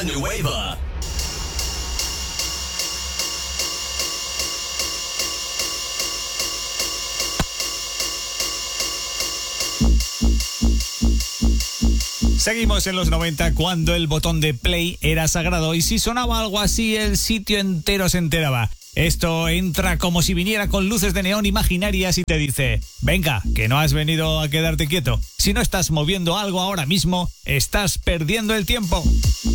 Onda Nueva. Seguimos en los 90 cuando el botón de play era sagrado y si sonaba algo así el sitio entero se enteraba. Esto entra como si viniera con luces de neón imaginarias y te dice: venga, que no has venido a quedarte quieto. Si no estás moviendo algo ahora mismo, estás perdiendo el tiempo.